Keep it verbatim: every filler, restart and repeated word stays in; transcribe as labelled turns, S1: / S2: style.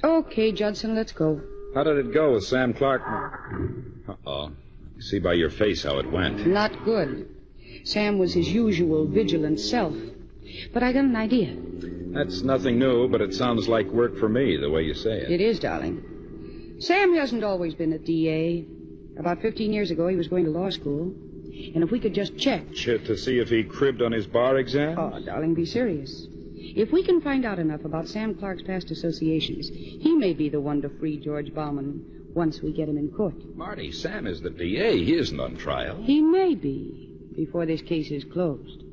S1: Okay, Judson, let's go.
S2: How did it go with Sam Clark? Uh-oh. You see by your face how it went.
S1: Not good. Sam was his usual vigilant self. But I got an idea.
S2: That's nothing new, but it sounds like work for me, the way you say it.
S1: It is, darling. Sam hasn't always been a D A. About fifteen years ago, he was going to law school. And if we could just check...
S2: Check to see if he cribbed on his bar exam?
S1: Oh, darling, be serious. If we can find out enough about Sam Clark's past associations, he may be the one to free George Bauman once we get him in court.
S2: Marty, Sam is the D A. He isn't on trial.
S1: He may be, before this case is closed.